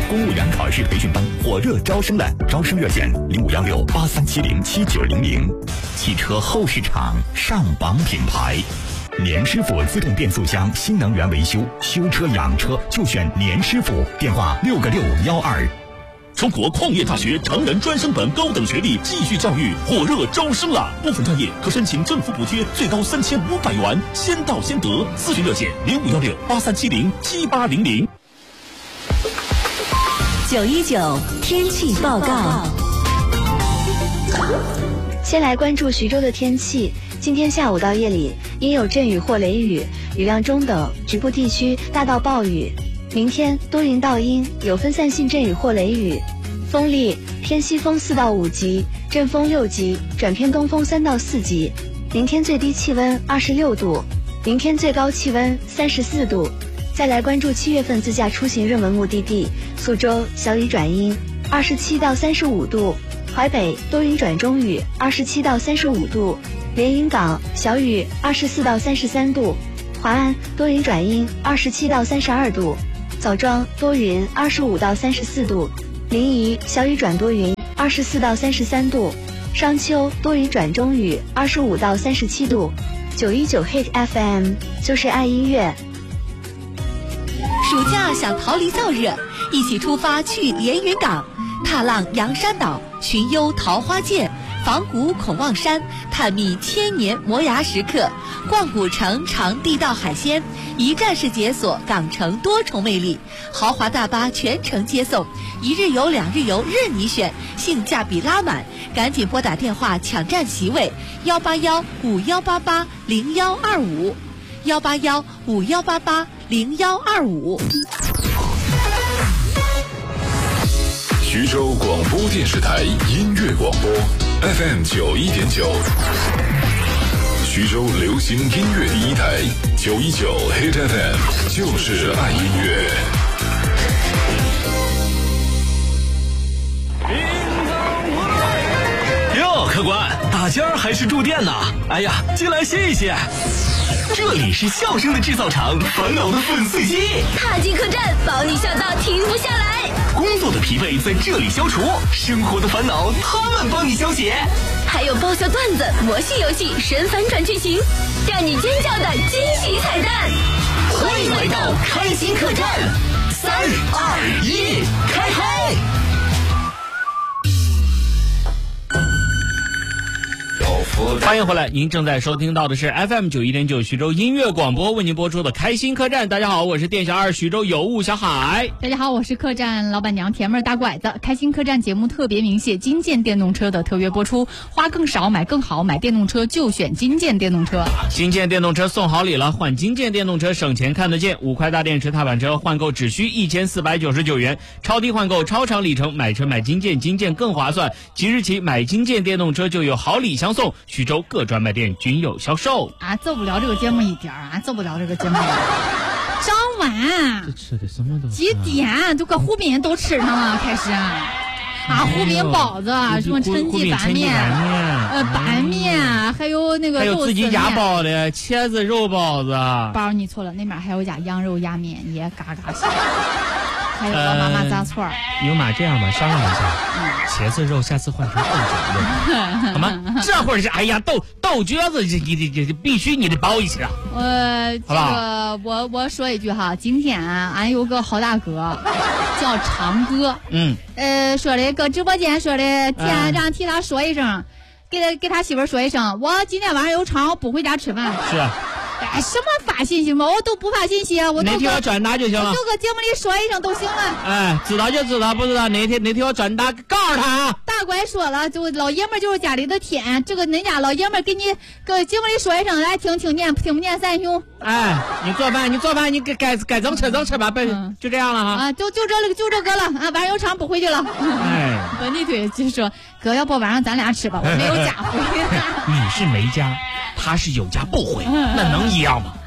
公务员考试培训班火热招生了，招生热线051683707900。汽车后市场上榜品牌，年师傅自动变速箱新能源维修，修车养车就选年师傅，电话6个612。 中国矿业大学成人专升本高等学历继续教育火热招生了，部分专业可申请政府补贴，最高3500元，先到先得。咨询热线051683707800。 919天气报告。 先来关注徐州的天气。今天下午到夜里，阴有阵雨或雷雨，雨量中等，局部地区大到暴雨。明天多云到阴，有分散性阵雨或雷雨，风力偏西风4到5级，阵风6级，转偏东风3到4级。明天最低气温26度，明天最高气温34度。再来关注7月份自驾出行热门目的地：苏州小雨转阴，27到35度；淮北多云转中雨，27到35度；连云港小雨24到33度；华安多云转阴，27到32度；枣庄多云25到34度；临沂小雨转多云，24到33度；商丘多云转中雨，25到37度。919 Hit FM 就是爱音乐。 暑假想逃离燥热，一起出发去连云港，踏浪洋山岛，寻幽桃花涧，访古孔望山，探秘千年磨牙石刻，逛古城尝地道海鲜，一站式解锁港城多重魅力。豪华大巴全程接送，1日游2日游任你选，性价比拉满，赶紧拨打电话抢占席位18151880125，18151880125。 徐州广播电视台音乐广播 FM 91.9，徐州流行音乐第一台919 Hit FM 就是爱音乐。 哟，客官，大家还是住店呢？哎呀，进来歇一歇。这里是笑声的制造厂，烦恼的粉碎机。 踏进客栈，保你笑到停不下来。 工作的疲惫在这里消除，生活的烦恼他们帮你消解。 还有爆笑段子、魔性游戏、神反转剧情，让你尖叫的惊喜彩蛋。 欢迎来到开心客栈，3、2、1，开嗨！欢迎回来，您正在收听到的是 FM 91.9徐州音乐广播为您播出的开心客栈。大家好，我是店小二徐州有物小海。 大家好，我是客栈老板娘甜妹大拐子。开心客栈节目特别鸣谢金建电动车的特约播出，花更少买更好，买电动车就选金建电动车。 金建电动车送好礼了，换金建电动车省钱看得见，5块大电池踏板车换购只需1499元，超低换购超长里程，买车买金建，金建更划算。即日起买金建电动车就有好礼相送，徐州各专卖店均有销售啊！做不了这个节目一点啊，做不了这个节目。早晚这吃的什么东西？ 几点都搁湖滨都吃上了，开始湖滨包子，什么陈记板面，板面，还有那个还有自己家包的茄子肉包子。 包你错了，那边还有家羊肉压面，也嘎嘎香。还有老妈妈炸串儿。 牛马这样吧，商量一下，茄子肉下次换成豆角肉，好吗？这会儿是哎呀，豆角子这必须你得包一下。 这个我说一句哈，今天俺有个好大哥叫昌哥，说的搁直播间说的，让替他说一声，给他媳妇说一声，我今天晚上有场，我不回家吃饭。 是啊。 什么发信息吗？我都不发信息，我都那天我转达就行了， 就搁节目里说一声都行了。 知道就知道，不知道那天我转达告诉他啊。 大乖说了，就老爷们就是家里的天，这个恁家老爷们给你搁节目里说一声，来听念，听不念三兄。 你做饭，你该怎么吃吧，就这样了哈。 就这个了啊，晚上有场不回去了。本地腿就说哥，要不晚上咱俩吃吧，我没有家回。 你是没家。他是有家不回，那能一样吗？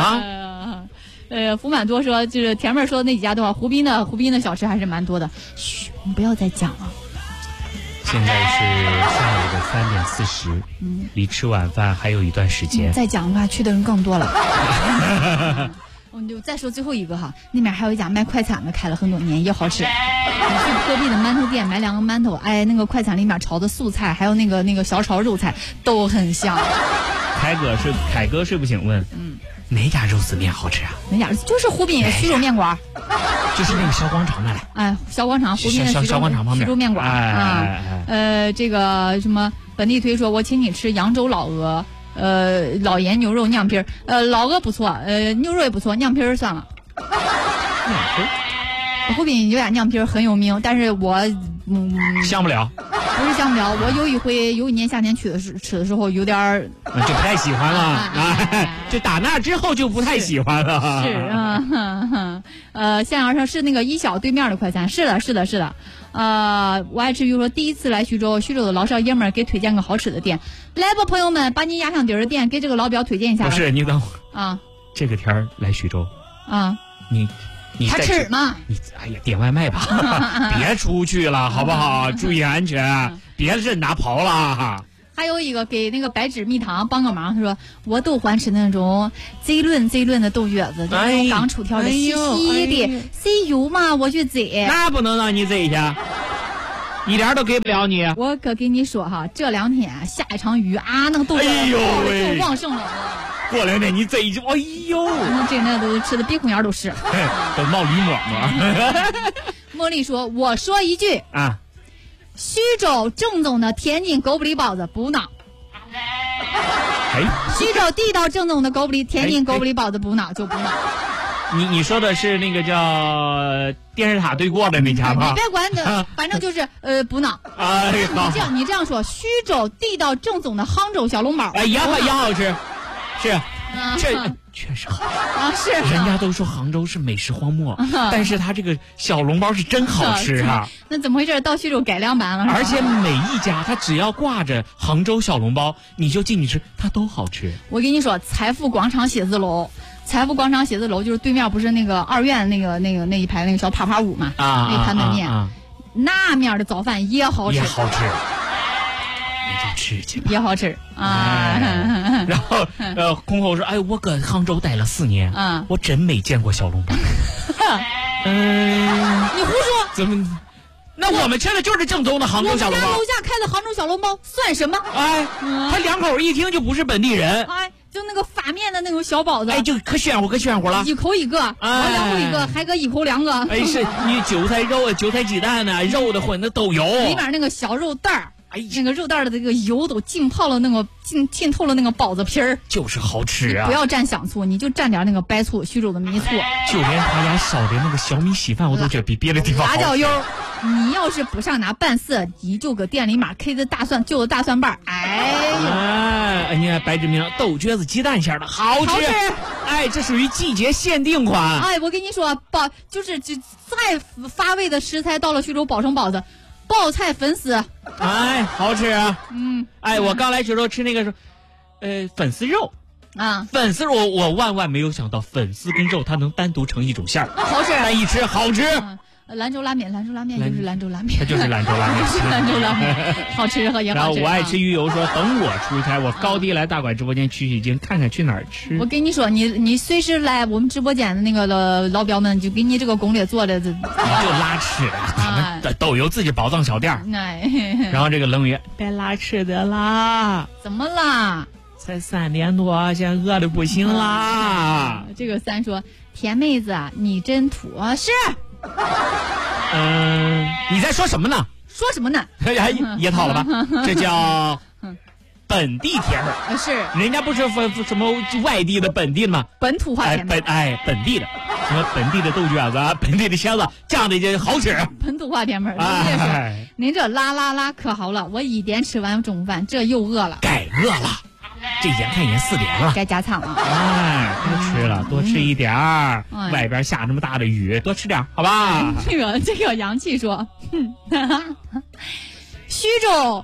福满多说，就是甜妹说那几家的话，湖滨的小吃还是蛮多的。嘘，你不要再讲了。 现在是下午的3点40，离吃晚饭还有一段时间。 再讲的话，去的人更多了。 我们就再说最后一个哈，那边还有一家卖快餐的，开了很多年，也好吃。你去隔壁的馒头店买2个馒头，哎，那个快餐里面炒的素菜，还有那个小炒肉菜都很香。 凯哥睡不醒问，哪家肉丝面好吃啊？ 哪家就是湖滨徐州面馆， 就是那个小广场那里。 哎，小广场湖滨的小广场旁边徐州面馆啊。这个什么本地推说，我请你吃扬州老鹅，老盐牛肉酿皮儿，老鹅不错，牛肉也不错，酿皮儿算了。 酿皮儿。 湖滨有家酿皮儿很有名，但是我香不了。 不是香不了，我有一年夏天吃的时候有点就不太喜欢了，就打那之后就不太喜欢了。 是啊，向阳上是那个一小对面的快餐，是的。我爱吃鱼说第一次来徐州的老少爷们儿给推荐个好吃的店，来吧朋友们，把你压箱底儿的店给这个老表推荐一下吧。 不是你等会儿啊， 这个天儿来徐州啊， 你还吃吗？ 哎呀，点外卖吧，别出去了，好不好？注意安全，别认拿刨了。 还有一个给那个白纸蜜糖帮个忙，他说我都欢吃那种贼嫩的豆角子，那种刚出条的细细的，谁有嘛我去贼。 那不能让你贼去，一点都给不了你。 我可跟你说哈，这2天下一场雨啊，那个豆角就旺盛了。 过2天你这一哎呦， 那都吃的鼻孔眼都是， 都冒绿沫沫。 茉莉说：“我说一句啊， 徐州正宗的天津狗不理包子不孬。徐州地道正宗的天津狗不理包子不孬就不孬。 你说的是那个叫电视塔对过的那家吗？ 你别管的，反正就是不孬。你这样说，徐州地道正宗的杭州小笼包， 也好吃。是，这确实好啊！是， 人家都说杭州是美食荒漠，但是它这个小笼包是真好吃啊！ 那怎么回事？到徐州改良版了， 而且每一家它只要挂着杭州小笼包，你就进去吃，它都好吃。 我跟你说，财富广场写字楼就是对面不是那个2院那一排那个小趴屋嘛？那盘本面，那面的早饭也好吃。 吃去也好吃啊！ 然后空后说：“哎，我搁杭州待了4年，我真没见过小笼包。” 你胡说！ 怎么？那我们吃的就是正宗的杭州小笼包。 我们家楼下开的杭州小笼包算什么？ 哎，他2口一听就不是本地人。 哎，就那个发面的那种小包子， 哎，就可炫乎了。 1口1个，2口1个，还搁1口2个。 哎，是你韭菜肉、韭菜鸡蛋呢，肉的混的都有。 里面那个小肉蛋儿。哎，那个肉蛋的这个油都浸透了那个包子皮儿， 就是好吃啊！ 不要蘸香醋，你就蘸点那个白醋，徐州的米醋。 就连他家烧的那个小米稀饭，我都觉得比别的地方好吃。 辣椒油，你要是不上哪办事，你就搁店里面 K 的旧的大蒜瓣， 你看白纸名豆角子鸡蛋馅的，好吃。哎，这属于季节限定款。 哎，我跟你说，就是再发味的食材到了徐州包成包子。爆菜粉丝， 哎，好吃啊！哎，我刚来徐州吃那个粉丝肉啊， 粉丝肉我万没有想到粉丝跟肉它能单独成一种馅儿， 好吃， 但一吃好吃。 兰州拉面就是兰州拉面， 它就是兰州拉面， 是兰州拉面，好吃和也好吃。 然后我爱吃鱼油说等我出差，我高低来大馆直播间取经，看看去哪儿吃。 我跟你说，你随时来我们直播间的那个老表们就给你这个攻略做的，就拉吃的，他们都有自己宝藏小店。然后这个冷雨别拉吃的啦， 怎么啦？ 才3点多，现在饿的不行啦。 这个3说甜妹子你真土啊，是。 你在说什么呢？ 说什么呢？ 噎套了吧？这叫本地甜味。 是， 人家不是什么外地的本地的吗？ 本土化甜味。 本地的，什么本地的豆角子、本地的茄子，这样的就好吃。 本土化甜味。您这拉可好了，我1点吃完中午饭，这又饿了。 该饿了。这眼看也4点了， 该加餐了。 哎，该吃了，多吃一点儿。外边下这么大的雨，多吃点，好吧？ 这个洋气说，徐州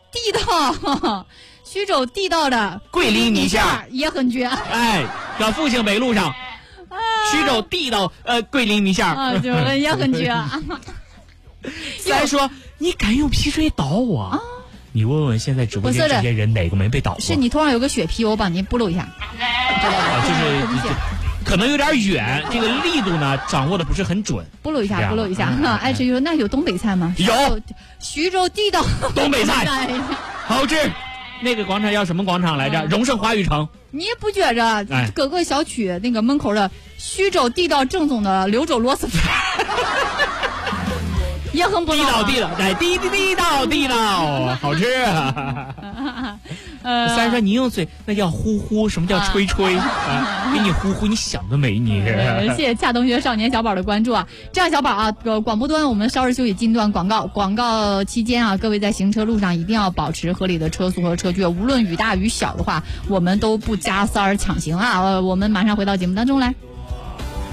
地道的桂林米线也很绝。 哎，搁复兴北路上，徐州地道桂林米线就也很绝。 再说，你敢用皮水倒我？你问问现在直播间这些人哪个没被倒过？ 是你头上有个血皮，我帮你补漏一下。 就是可能有点远，这个力度呢掌握的不是很准。 不露一下，不露一下。哎，这有那有东北菜吗？ 有， 徐州地道东北菜，好吃。那个广场叫什么广场来着？荣盛华语城。 你不觉着各个小区那个门口的徐州地道正宗的柳州螺蛳粉也很不地道，哎，地道，好吃啊！虽然说你用嘴那叫呼呼，什么叫吹吹啊？给你呼呼，你想得美你！ 谢谢恰同学少年小宝的关注啊！这样小宝啊，广播端我们稍事休息，进段广告。广告期间啊，各位在行车路上一定要保持合理的车速和车距，无论雨大雨小的话，我们都不加塞儿抢行啊！我们马上回到节目当中来。